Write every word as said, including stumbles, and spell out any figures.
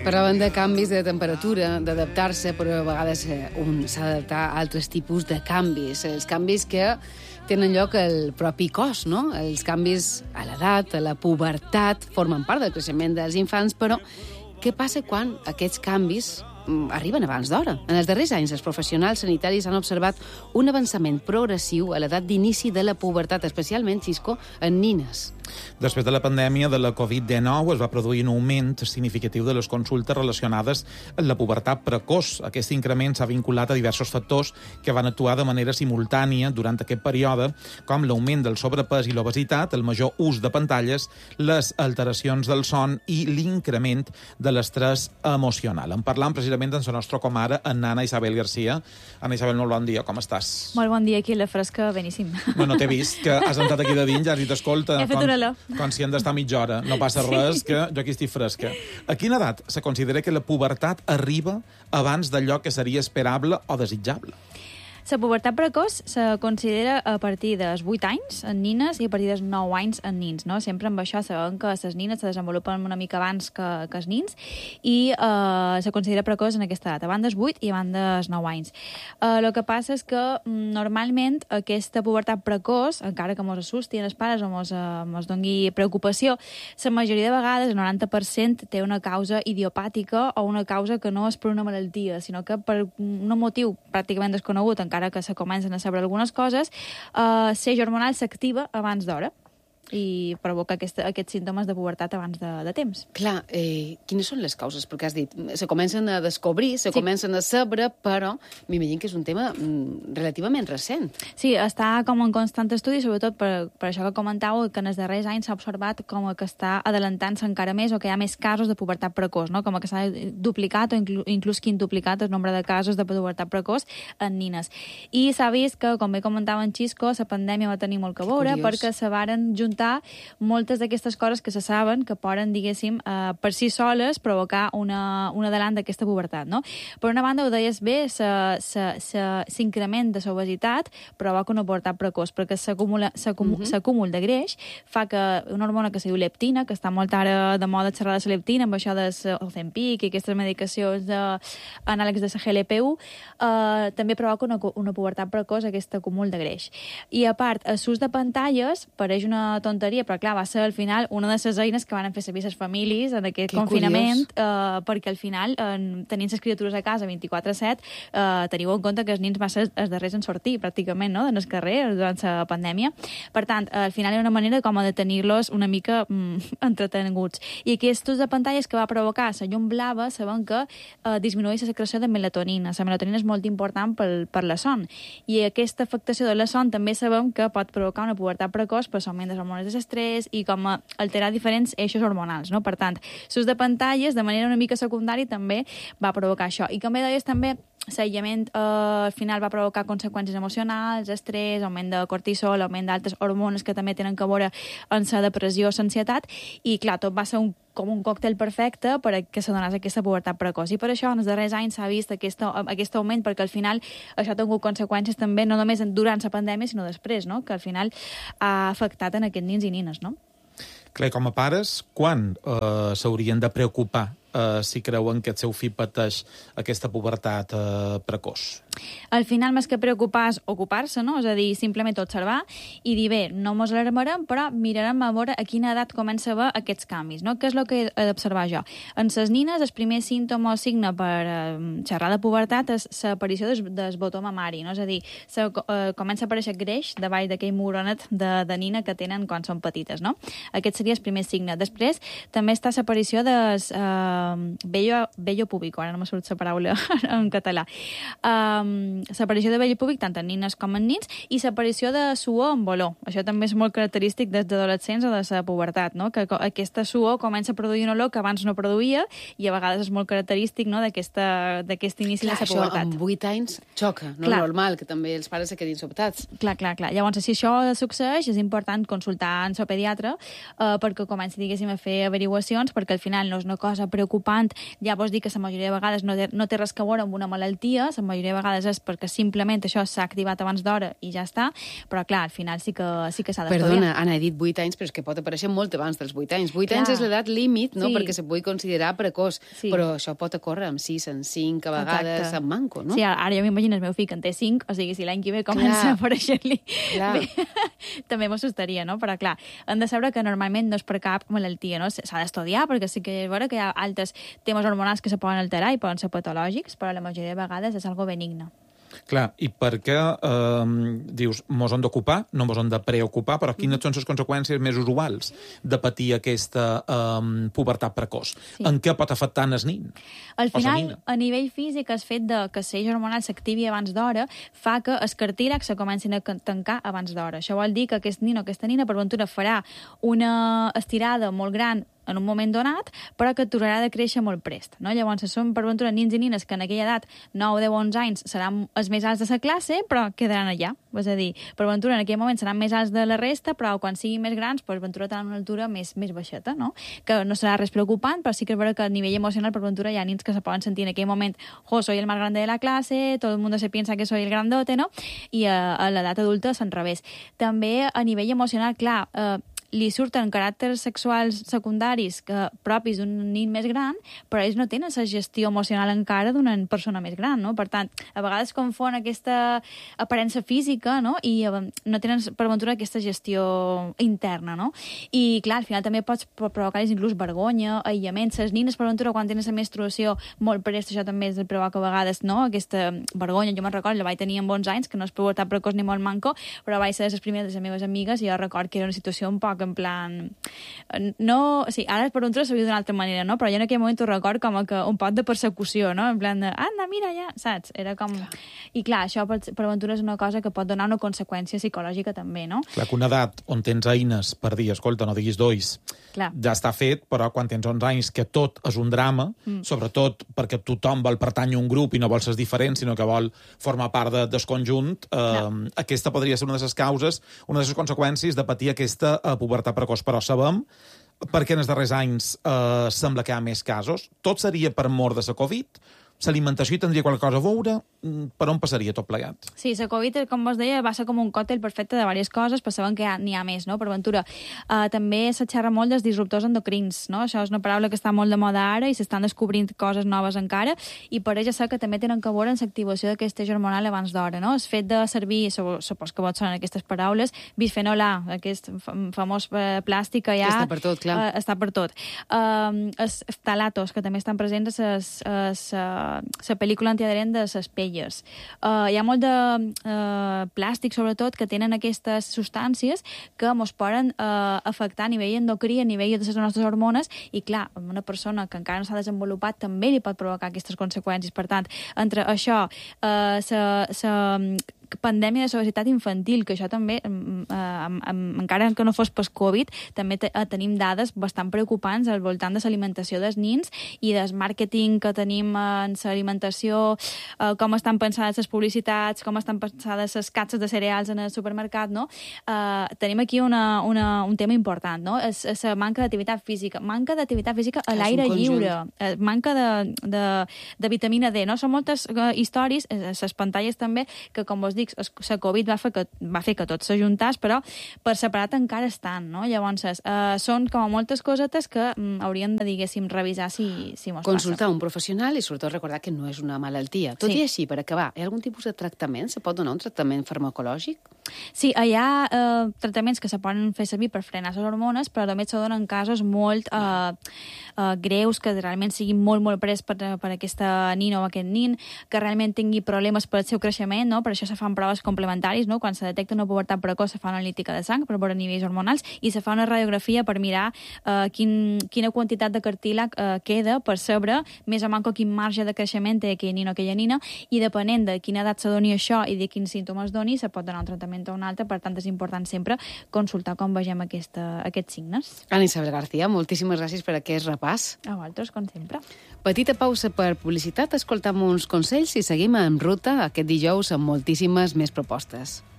Parlàvem de canvis de temperatura, d'adaptar-se, però a vegades un s'ha d'adaptar a altres tipus de canvis. Els canvis que tenen lloc al propi cos, no? Els canvis a l'edat, a la pubertat, formen part del creixement dels infants, però què passa quan aquests canvis arriben abans d'hora? En els darrers anys, els professionals sanitaris han observat un avançament progressiu a l'edat d'inici de la pubertat, especialment, Xisco, en nines. Després de la pandèmia de la covid dinou es va produir un augment significatiu de les consultes relacionades amb la pubertat precoç. Aquest increment s'ha vinculat a diversos factors que van actuar de manera simultània durant aquest període, com l'augment del sobrepès i l'obesitat, el major ús de pantalles, les alteracions del son i l'increment de l'estrès emocional. En parlam precisament amb la nostra comare, en Anna Isabel Garcia. Anna Isabel, molt bon dia, com estàs? Molt bon dia, aquí la fresca, beníssim. Bueno, t'he vist que has entrat aquí de dins, ja has dit, escolta, He fet una olor. com si hem d'estar mitja hora, no passa res, que jo aquí estic fresca. A quina edat se considera que la pubertat arriba abans d'allò que seria esperable o desitjable? La pubertat precoç se considera a partir dels vuit anys en nines i a partir dels nou anys en nins, no? Sempre amb això sabem que les nines se desenvolupen una mica abans que, que els nins i eh, se considera precoç en aquesta edat, abans dels vuit i abans dels nou anys. Eh, el que passa és que normalment aquesta pubertat precoç, encara que mos assusti els pares o mos, eh, mos doni preocupació, la majoria de vegades, el noranta per cent, té una causa idiopàtica o una causa que no és per una malaltia, sinó que per un motiu pràcticament desconegut, encara que se comencen a saber algunes coses, eh, ser hormonal s'activa abans d'hora i provoca aquest, aquests símptomes de pubertat abans de, de temps. Clar, eh, quines són les causes? Perquè has dit, se comencen a descobrir, se Sí. comencen a saber, però m'imagino que és un tema mm, relativament recent. Sí, està com en constant estudi, sobretot per, per això que comentàveu, que en els darrers anys s'ha observat com que està adelantant-se encara més o que hi ha més casos de pubertat precoç, no? Com que s'ha duplicat o inclús, inclús quintuplicat el nombre de casos de pubertat precoç en nines. I s'ha vist que, com bé comentava en Xisco, la pandèmia va tenir molt que veure perquè se varen juntar moltes d'aquestes coses que se saben que poden, diguéssim, eh, per si soles provocar una, un adelant d'aquesta pubertat, no? Per una banda, ho deies bé, s'increment de l'obesitat provoca una pubertat precoç, perquè s'acúmul uh-huh. de greix fa que una hormona que se diu leptina, que està molt ara de moda xerrar de la leptina, amb això del Ozempic i aquestes medicacions de, anàlegs de la G L P u, eh, també provoca una, una pubertat precoç, aquest acúmul de greix. I a part, l'ús de pantalles pareix una tonteria, però clar, va ser al final una de les eines que van fer servir les famílies en aquest que confinament, eh, perquè al final, eh, tenint les criatures a casa vint-i-quatre set, eh, teniu en compte que els nins van ser els darrers en sortir, pràcticament, no?, en el carrer durant la pandèmia. Per tant, al final era una manera com de tenir-los una mica mm, entretenguts. I aquest ús de pantalles que va provocar la llum blava, sabem que eh, disminueix la secreció de melatonina. La melatonina és molt important per, per la son. I aquesta afectació de la son també sabem que pot provocar una pubertat precoç per l'augment de les hormones de l'estrès i com a alterar diferents eixos hormonals, no? Per tant, l'ús de pantalles de manera una mica secundària també va provocar això. I com bé deies també, l'aïllament eh, al final va provocar conseqüències emocionals, estrès, augment de cortisol, augment d'altres hormones que també tenen a veure amb la depressió, l'ansietat, i clar, tot va ser un com un còctel perfecte per a que se donés aquesta pubertat precoç. I per això en els darrers anys s'ha vist aquest, aquest augment, perquè al final això ha tingut conseqüències també no només durant la pandèmia, sinó després, no?, que al final ha afectat en aquests nins i nines, no? Clar, com a pares, quan eh, s'haurien de preocupar eh, si creuen que el seu fill pateix aquesta pubertat eh, precoç? Al final, més que preocupar, és ocupar-se, no? És a dir, simplement observar i dir, bé, no mos alarmarem, però mirarem a veure a quina edat comença a haver aquests canvis, no? Què és el que he d'observar jo? En les nines, el primer símptoma o signe per eh, xerrar de pubertat és l'aparició del, del botó mamari, no? És a dir, se, eh, comença a aparèixer greix davall d'aquell muronet de, de nina que tenen quan són petites, no? Aquest seria el primer signe. Després, també està l'aparició del eh, vello, vello púbic, ara no me surt la paraula en català. Um, l'aparició de vello púbic tant en nines com en nins i l'aparició de suor amb olor. Això també és molt característic dels adolescents o de la pubertat, no? Que aquesta suor comença a produir una olor que abans no produïa i a vegades és molt característic, no?, d'aquest inici clar, de la pubertat. Això amb vuit anys xoca, no? Clar. Normal, que també els pares se quedin sobtats. Clar, clar, clar. Llavors, si això succeeix, és important consultar en el pediatre eh, perquè comenci, diguéssim, a fer averiguacions, perquè al final no és una cosa preocupant. Ja vos dic que la majoria de vegades no té, no té res a veure amb una malaltia, la majoria de vegades vegades és perquè simplement això s'ha activat abans d'hora i ja està, però clar, al final sí que, sí que s'ha d'estudiar. Perdona, Anna, he dit vuit anys, però és que pot aparèixer molt abans dels vuit anys. vuit anys és l'edat límit, no?, sí, perquè se pugui considerar precoç, sí, però això pot ocórrer amb sis, amb cinc, a vegades exacte, amb manco, no? Sí, ara jo m'imagino el meu fill que en té cinc, o sigui, si l'any que ve comença clar, a aparèixer-li, bé, també m'assustaria, no? Però clar, hem de saber que normalment no és per cap malaltia, no? S'ha d'estudiar, perquè sí que és vera que hi ha altres temes hormonals que se poden alterar i poden ser patològics, però la majoria de vegades és algo benigne. Clar, i per què eh, dius, mos hem d'ocupar, no mos hem de preocupar, però quines són les conseqüències més usuals de patir aquesta eh, pubertat precoç? Sí. En què pot afectar el nin? Al final, a nivell físic, el fet de que l'eix hormonal s'activi abans d'hora fa que els cartílags se comencin a tancar abans d'hora. Això vol dir que aquest nin o aquesta nina, per ventura, farà una estirada molt gran en un moment donat, però que aturarà de créixer molt prest. No? Llavors, són, per ventura, nins i nines que en aquella edat, nou, deu, onze anys, seran els més alts de la classe, però quedaran allà. És a dir, per ventura, en aquell moment seran més alts de la resta, però quan siguin més grans, per ventura tenen una altura més, més baixeta, no? Que no serà res preocupant, però sí que és vera que a nivell emocional, per ventura, hi ha nins que se poden sentir en aquell moment, jo, soy el más grande de la clase, todo el mundo se piensa que soy el grandote, no? I a, a l'edat adulta s'en revés. També, a nivell emocional, clar, eh, li surten caràcters sexuals secundaris que, propis d'un nin més gran, però ells no tenen la gestió emocional encara d'una persona més gran, no? Per tant, a vegades confon aquesta aparença física, no? I no tenen, per ventura, aquesta gestió interna, no? I, clar, al final també pots provocar-los inclús vergonya, aïllament. Les nines, per ventura, quan tenen la menstruació molt prest, això també es provoca a vegades, no? Aquesta vergonya. Jo me'n recordo, la vaig tenir amb onze anys, que no és pubertat precoç ni molt manco, però vaig ser les primeres de les meves amigues i jo record que era una situació un poc en plan... No, o sigui, ara per un tros s'ha vist d'una altra manera, no? Però jo en aquell moment ho record com que un pot de persecució, no? En plan de, anda, mira ja, saps? Era com... I clar, això per, per aventura és una cosa que pot donar una conseqüència psicològica també, no? Clar, que una edat on tens eines per dir, escolta, no diguis dois, clar, ja està fet, però quan tens onze anys que tot és un drama, mm. sobretot perquè tothom vol pertànyer a un grup i no vol ser diferent, sinó que vol formar part de, del conjunt, eh, aquesta podria ser una de les causes, una de les conseqüències de patir aquesta eh, pubertat precoç. Però sabem perquè en els darrers anys eh, sembla que hi ha més casos. Tot seria per mort de la Covid? L'alimentació hi tindria qualque cosa a veure? Per on passaria tot plegat? Sí, la Covid, com vos deia, va ser com un còctel perfecte de diverses coses, però sabem que n'hi ha més, no?, per ventura. Uh, també se xerra molt dels disruptors endocrins, no? Això és una paraula que està molt de moda ara i s'estan descobrint coses noves encara, i per ells sé que també tenen que veure en l'activació d'aquesta hormonal abans d'hora, no? El fet de servir, supos que vos sonen aquestes paraules, bisfenol A, aquest famós plàstic que ja... Està per tot, clar. Uh, està per tot. Uh, els ftalatos, que també estan presents a la pel·lícula antiadherent de les pelles. Uh, hi ha molt de uh, plàstic, sobretot, que tenen aquestes substàncies que ens poden uh, afectar a nivell endocrí, a nivell de les nostres hormones, i clar, una persona que encara no s'ha desenvolupat també li pot provocar aquestes conseqüències. Per tant, entre això, uh, la pandèmia de l'obesitat infantil, que això també, eh, encara que no fos pas Covid, també te, eh, tenim dades bastant preocupants al voltant de l'alimentació dels nins i del màrqueting que tenim en l'alimentació, eh, com estan pensades les publicitats, com estan pensades les capses de cereals en el supermercat, no? Eh, tenim aquí una, una, un tema important, no? És, és la manca d'activitat física. Manca d'activitat física a l'aire lliure. Eh, manca de, de, de vitamina D, no? Són moltes uh, històries, les pantalles també, que com vos dic, la Covid va fer que, va fer que tot s'ajuntàs, però per separat encara estan, no? Llavors, eh, són com moltes cosetes que mm, hauríem de, diguéssim, revisar si, si mos Consultar passa. un professional i, sobretot, recordar que no és una malaltia. Tot sí. i així, per acabar, hi ha algun tipus de tractament? Se pot donar un tractament farmacològic? Sí, hi ha eh, tractaments que se poden fer servir per frenar les hormones, però també se donen casos molt eh, eh, greus, que realment siguin molt, molt pres per, per aquesta nina o aquest nin, que realment tingui problemes per al seu creixement, no? Per això se fan proves complementaris, no? Quan se detecta una pubertat precoç se fa una analítica de sang per veure nivells hormonals i se fa una radiografia per mirar eh, quin, quina quantitat de cartílag eh, queda per saber més o manco quin marge de creixement té aquell nin o aquella nina, i depenent de quina edat se doni això i de quins símptomes doni, se pot donar un tractament o un altre. Per tant, és important sempre consultar com vegem aquesta, aquests signes. Ana Isabel García, moltíssimes gràcies per aquest repàs. A vosaltres, com sempre. Petita pausa per publicitat, escoltam uns consells i seguim en ruta aquest dijous amb moltíssimes més propostes.